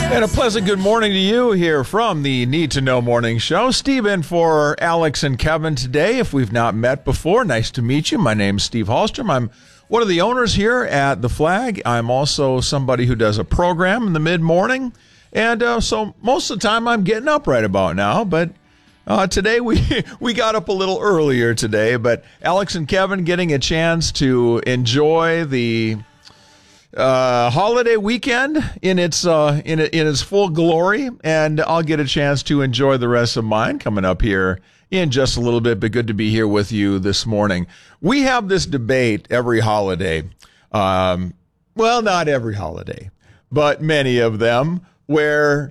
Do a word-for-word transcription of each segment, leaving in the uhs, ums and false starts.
And a pleasant good morning to you here from the Need to Know Morning Show. Steve in for Alex and Kevin today. If we've not met before, nice to meet you. My name's Steve Hallstrom. I'm one of the owners here at The Flag. I'm also somebody who does a program in the mid-morning. And uh, so most of the time I'm getting up right about now. But uh, today we, we got up a little earlier today. But Alex and Kevin getting a chance to enjoy the Uh, holiday weekend in its uh, in in its full glory, and I'll get a chance to enjoy the rest of mine coming up here in just a little bit. But good to be here with you this morning. We have this debate every holiday. Um, well, not every holiday, but many of them, where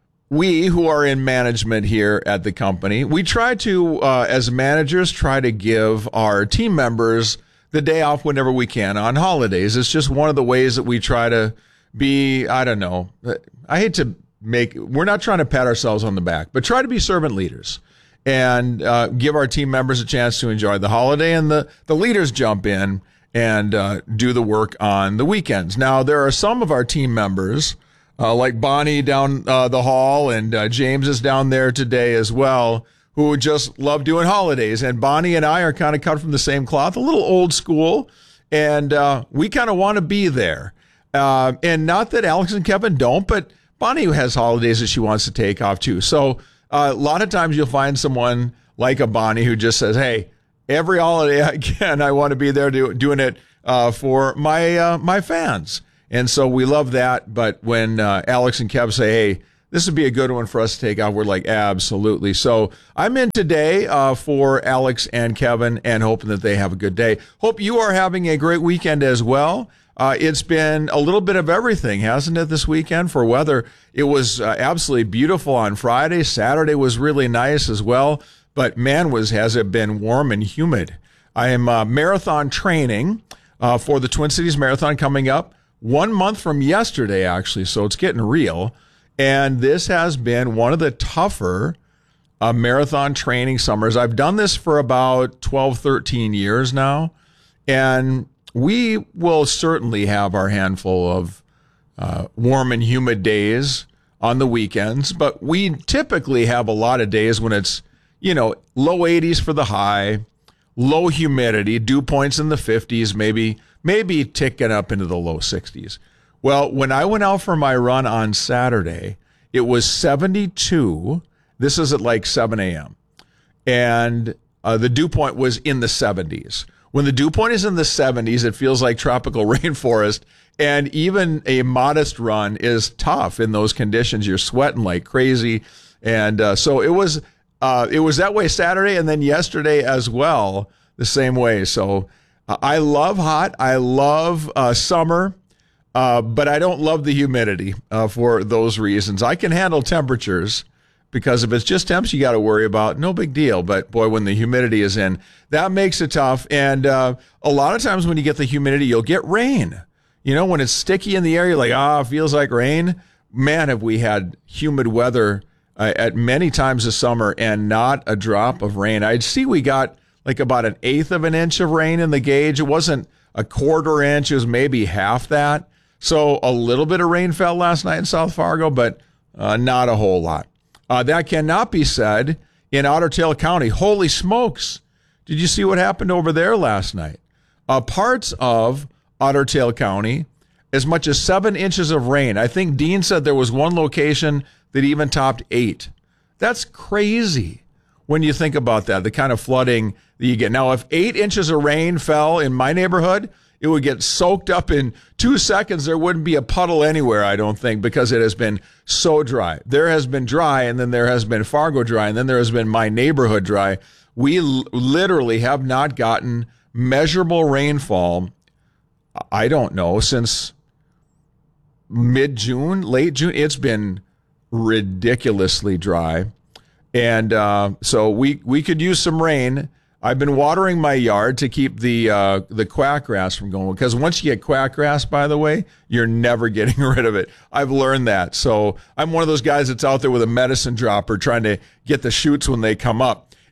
we who are in management here at the company, we try to, uh, as managers, try to give our team members the day off whenever we can on holidays. It's just one of the ways that we try to be, I don't know, I hate to make, we're not trying to pat ourselves on the back, but try to be servant leaders and uh, give our team members a chance to enjoy the holiday, and the, the leaders jump in and uh, do the work on the weekends. Now, there are some of our team members, uh, like Bonnie down uh, the hall, and uh, James is down there today as well, who just love doing holidays. And Bonnie and I are kind of cut from the same cloth, a little old school, and uh, we kind of want to be there. Uh, and not that Alex and Kevin don't, but Bonnie has holidays that she wants to take off too. So uh, a lot of times you'll find someone like a Bonnie who just says, hey, every holiday I can, I want to be there do, doing it uh, for my uh, my fans. And so we love that. But when uh, Alex and Kev say, hey, this would be a good one for us to take out, we're like, absolutely. So I'm in today uh, for Alex and Kevin, and hoping that they have a good day. Hope you are having a great weekend as well. Uh, it's been a little bit of everything, hasn't it, this weekend for weather? It was uh, absolutely beautiful on Friday. Saturday was really nice as well. But man, was has it been warm and humid. I am uh, marathon training uh, for the Twin Cities Marathon coming up one month from yesterday, actually. So it's getting real. And this has been one of the tougher uh, marathon training summers. I've done this for about twelve, thirteen years now. And we will certainly have our handful of uh, warm and humid days on the weekends. But we typically have a lot of days when it's, you know, low eighties for the high, low humidity, dew points in the fifties, maybe, maybe ticking up into the low sixties. Well, when I went out for my run on Saturday, it was seventy-two. This is at like seven a.m. And uh, the dew point was in the seventies. When the dew point is in the seventies, it feels like tropical rainforest. And even a modest run is tough in those conditions. You're sweating like crazy. And uh, so it was uh, it was that way Saturday, and then yesterday as well, the same way. So uh, I love hot. I love uh, summer. Uh, but I don't love the humidity uh, for those reasons. I can handle temperatures because if it's just temps you got to worry about, no big deal. But boy, when the humidity is in, that makes it tough. And uh, a lot of times when you get the humidity, you'll get rain. You know, when it's sticky in the air, you're like, ah, it feels like rain. Man, have we had humid weather uh, at many times this summer and not a drop of rain. I'd see we got like about an eighth of an inch of rain in the gauge. It wasn't a quarter inch. It was maybe half that. So a little bit of rain fell last night in South Fargo, but uh, not a whole lot. Uh, that cannot be said in Otter Tail County. Holy smokes. Did you see what happened over there last night? Uh, parts of Otter Tail County, as much as seven inches of rain. I think Dean said there was one location that even topped eight. That's crazy when you think about that, the kind of flooding that you get. Now, if eight inches of rain fell in my neighborhood, it would get soaked up in two seconds. There wouldn't be a puddle anywhere, I don't think, because it has been so dry. There has been dry, and then there has been Fargo dry, and then there has been my neighborhood dry. We l- literally have not gotten measurable rainfall, I don't know, since mid-June, late June. It's been ridiculously dry. And uh, so we, we could use some rain. I've been watering my yard to keep the uh, the quackgrass from going, because once you get quackgrass, by the way, you're never getting rid of it. I've learned that. So I'm one of those guys that's out there with a medicine dropper trying to get the shoots when they come up.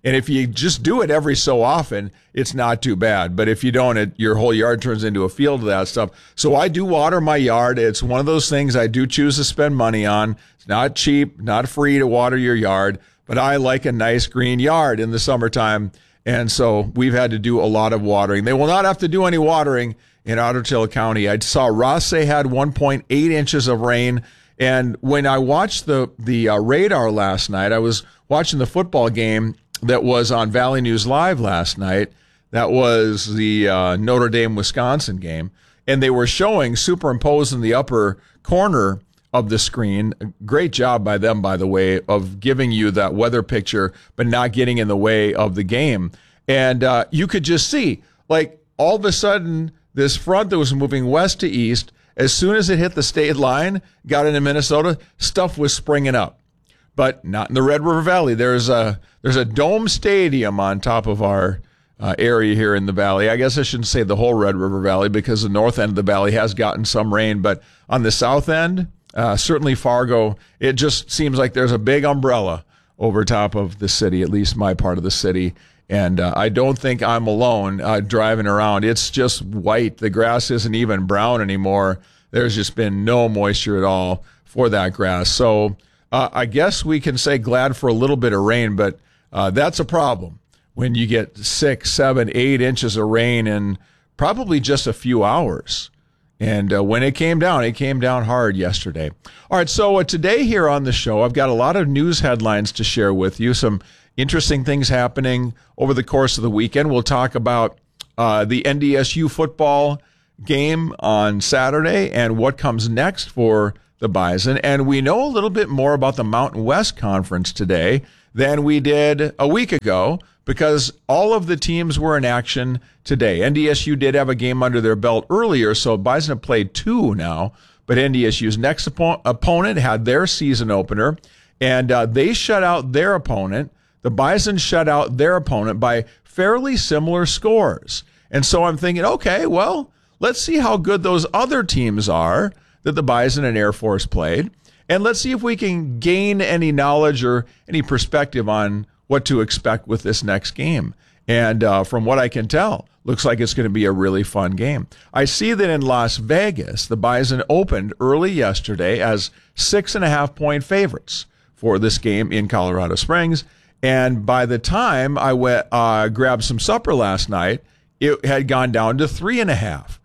And if you just do it every so often, it's not too bad. But if you don't, it, your whole yard turns into a field of that stuff. So I do water my yard. It's one of those things I do choose to spend money on. It's not cheap, not free to water your yard, but I like a nice green yard in the summertime. And so we've had to do a lot of watering. They will not have to do any watering in Otter Tail County. I saw Rothsay had one point eight inches of rain. And when I watched the, the uh, radar last night, I was watching the football game that was on Valley News Live last night. That was the uh, Notre Dame Wisconsin game. And they were showing, superimposed in the upper corner of the screen. Great job by them, by the way, of giving you that weather picture, but not getting in the way of the game. And uh, you could just see, like, all of a sudden, this front that was moving west to east, as soon as it hit the state line, got into Minnesota, stuff was springing up. But not in the Red River Valley. There's a there's a dome stadium on top of our uh, area here in the valley. I guess I shouldn't say the whole Red River Valley because the north end of the valley has gotten some rain. But on the south end, uh, certainly Fargo, it just seems like there's a big umbrella over top of the city, at least my part of the city. And uh, I don't think I'm alone uh, driving around. It's just white. The grass isn't even brown anymore. There's just been no moisture at all for that grass. So uh, I guess we can say glad for a little bit of rain, but uh, that's a problem when you get six, seven, eight inches of rain in probably just a few hours. And uh, when it came down, it came down hard yesterday. All right, so uh, today here on the show, I've got a lot of news headlines to share with you, some interesting things happening over the course of the weekend. We'll talk about uh, the N D S U football game on Saturday and what comes next for the Bison. And we know a little bit more about the Mountain West Conference today than we did a week ago because all of the teams were in action today. N D S U did have a game under their belt earlier, so Bison have played two now, but N D S U's next oppo- opponent had their season opener, and uh, they shut out their opponent. The Bison shut out their opponent by fairly similar scores. And so I'm thinking, okay, well, let's see how good those other teams are that the Bison and Air Force played. And let's see if we can gain any knowledge or any perspective on what to expect with this next game. And uh, from what I can tell, looks like it's going to be a really fun game. I see that in Las Vegas, the Bison opened early yesterday as six and a half point favorites for this game in Colorado Springs. And by the time I went uh, grabbed some supper last night, it had gone down to three and a half.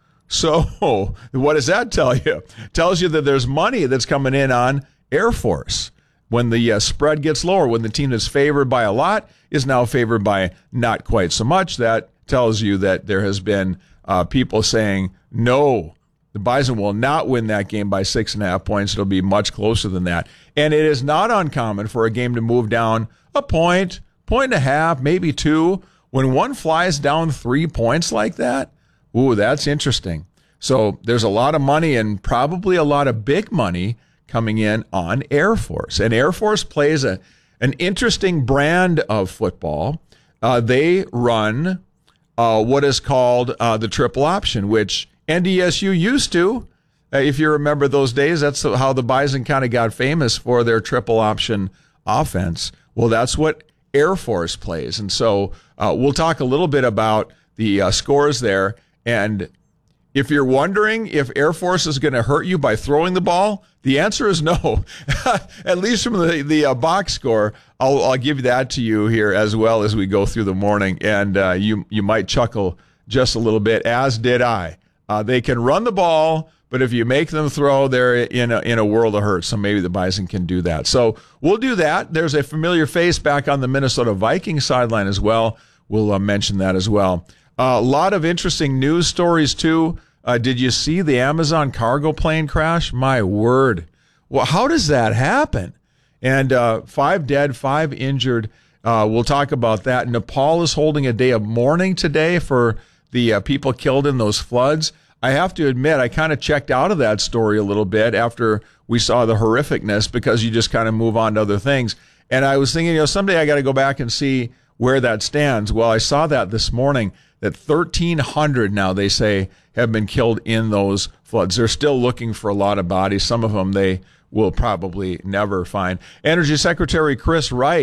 So what does that tell you? It tells you that there's money that's coming in on Air Force. When the uh, spread gets lower, when the team that's favored by a lot is now favored by not quite so much, that tells you that there has been uh, people saying, no, the Bison will not win that game by six and a half points. It'll be much closer than that. And it is not uncommon for a game to move down a point, point and a half, maybe two. When one flies down three points like that, ooh, that's interesting. So there's a lot of money and probably a lot of big money coming in on Air Force. And Air Force plays a an interesting brand of football. Uh, they run uh, what is called uh, the triple option, which N D S U used to. Uh, if you remember those days, that's how the Bison kind of got famous for their triple option offense. Well, that's what Air Force plays. And so uh, we'll talk a little bit about the uh, scores there. And if you're wondering if Air Force is going to hurt you by throwing the ball, the answer is no. At least from the, the uh, box score, I'll, I'll give that to you here as well as we go through the morning. And uh, you, you might chuckle just a little bit, as did I. Uh, they can run the ball, but if you make them throw, they're in a, in a world of hurt. So maybe the Bison can do that. So we'll do that. There's a familiar face back on the Minnesota Vikings sideline as well. We'll uh, mention that as well. Uh, a lot of interesting news stories, too. Uh, did you see the Amazon cargo plane crash? My word. Well, how does that happen? And uh, five dead, five injured. Uh, we'll talk about that. Nepal is holding a day of mourning today for the uh, people killed in those floods. I have to admit, I kind of checked out of that story a little bit after we saw the horrificness because you just kind of move on to other things. And I was thinking, you know, someday I got to go back and see where that stands. Well, I saw that this morning, that thirteen hundred now, they say, have been killed in those floods. They're still looking for a lot of bodies. Some of them they will probably never find. Energy Secretary Chris Wright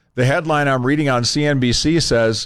the headline I'm reading on C N B C says,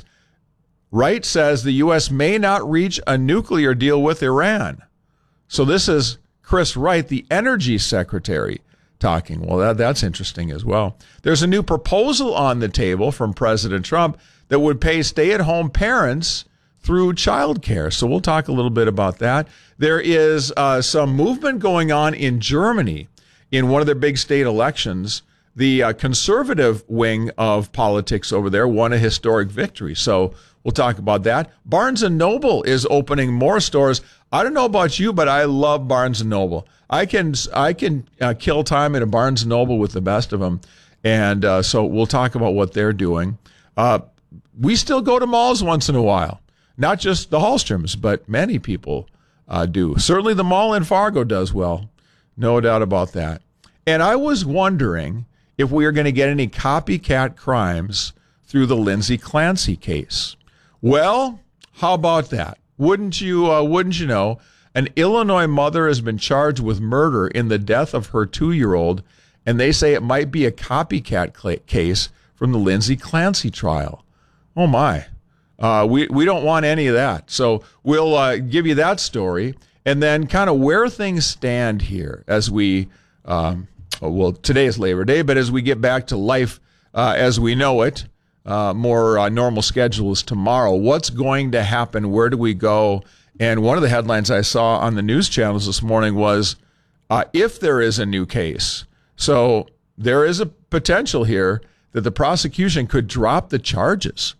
Wright says the U S may not reach a nuclear deal with Iran. So this is Chris Wright, the energy secretary, talking. Well, that, that's interesting as well. There's a new proposal on the table from President Trump that would pay stay-at-home parents through childcare. So we'll talk a little bit about that. There is uh, some movement going on in Germany in one of their big state elections. The uh, conservative wing of politics over there won a historic victory. So we'll talk about that. Barnes and Noble is opening more stores. I don't know about you, but I love Barnes and Noble. I can I can uh, kill time at a Barnes and Noble with the best of them. And uh, so we'll talk about what they're doing. Uh, we still go to malls once in a while. Not just the Hallstroms, but many people uh, do. Certainly the mall in Fargo does well. No doubt about that. And I was wondering if we are going to get any copycat crimes through the Lindsay Clancy case. Well, how about that? Wouldn't you, uh, wouldn't you know, an Illinois mother has been charged with murder in the death of her two-year-old, and they say it might be a copycat cl- case from the Lindsay Clancy trial. Oh, my. Uh, we, we don't want any of that. So we'll uh, give you that story and then kind of where things stand here as we, um, well, today is Labor Day, but as we get back to life uh, as we know it, uh, more uh, normal schedules tomorrow. What's going to happen? Where do we go? And one of the headlines I saw on the news channels this morning was uh, if there is a new case. So there is a potential here that the prosecution could drop the charges.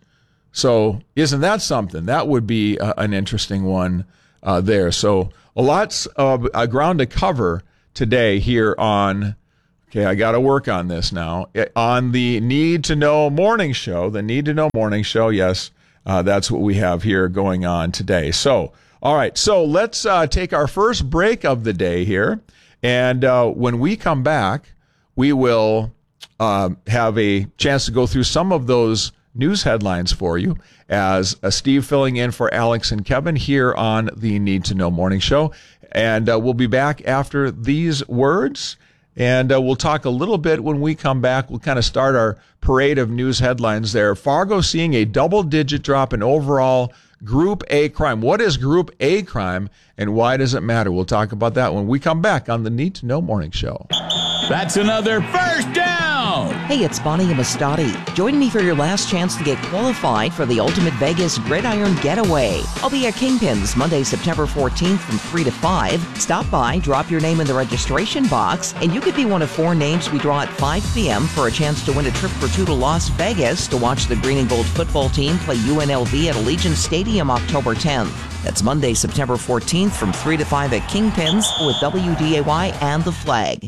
So isn't that something? That would be uh, an interesting one uh, there. So a lots of uh, ground to cover today here on, okay, I got to work on this now, on the Need to Know Morning Show. The Need to Know Morning Show, yes, uh, that's what we have here going on today. So, all right, so let's uh, take our first break of the day here. And uh, when we come back, we will uh, have a chance to go through some of those news headlines for you as uh, Steve filling in for Alex and Kevin here on the Need to Know Morning Show. And uh, we'll be back after these words. And uh, we'll talk a little bit when we come back. We'll kind of start our parade of news headlines there. Fargo seeing a double-digit drop in overall Group A crime. What is Group A crime and why does it matter? We'll talk about that when we come back on the Need to Know Morning Show. That's another first down. Hey, it's Bonnie Amistadi. Join me for your last chance to get qualified for the Ultimate Vegas Gridiron Getaway. I'll be at Kingpins Monday, September fourteenth from three to five. Stop by, drop your name in the registration box, and you could be one of four names we draw at five p.m. for a chance to win a trip for two to Las Vegas to watch the Green and Gold football team play U N L V at Allegiant Stadium October tenth. That's Monday, September fourteenth from three to five at Kingpins with W D A Y and The Flag.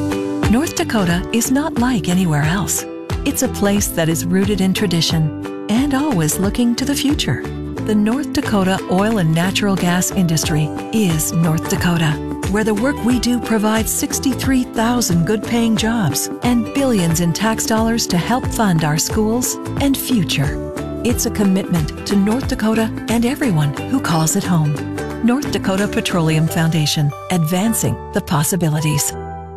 North Dakota is not like anywhere else. It's a place that is rooted in tradition and always looking to the future. The North Dakota oil and natural gas industry is North Dakota, where the work we do provides sixty-three thousand good-paying jobs and billions in tax dollars to help fund our schools and future. It's a commitment to North Dakota and everyone who calls it home. North Dakota Petroleum Foundation, advancing the possibilities.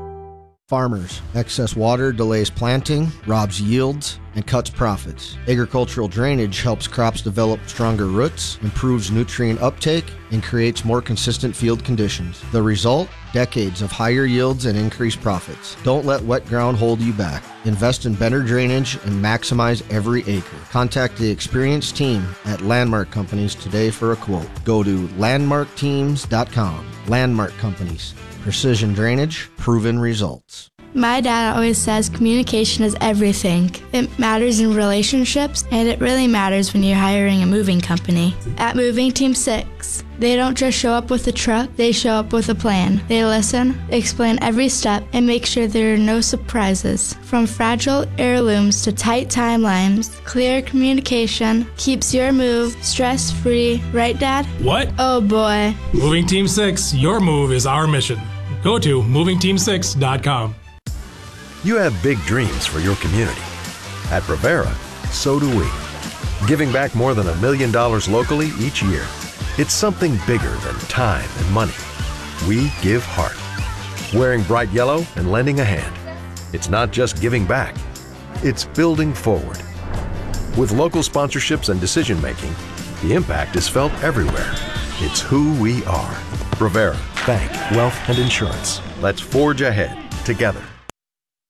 Farmers. Excess water delays planting, robs yields, and cuts profits. Agricultural drainage helps crops develop stronger roots, improves nutrient uptake, and creates more consistent field conditions. The result? Decades of higher yields and increased profits. Don't let wet ground hold you back. Invest in better drainage and maximize every acre. Contact the experienced team at Landmark Companies today for a quote. Go to landmark teams dot com. Landmark Companies. Precision drainage, proven results. My dad always says communication is everything. It matters in relationships, and it really matters when you're hiring a moving company. At Moving Team six, they don't just show up with a truck, they show up with a plan. They listen, explain every step, and make sure there are no surprises. From fragile heirlooms to tight timelines, clear communication keeps your move stress-free. Right, Dad? What? Oh, boy. Moving Team six, your move is our mission. Go to moving team six dot com. You have big dreams for your community. At Brevera, so do we. Giving back more than a million dollars locally each year. It's something bigger than time and money. We give heart. Wearing bright yellow and lending a hand. It's not just giving back. It's building forward. With local sponsorships and decision-making, the impact is felt everywhere. It's who we are. Brevera, bank, wealth, and insurance. Let's forge ahead together.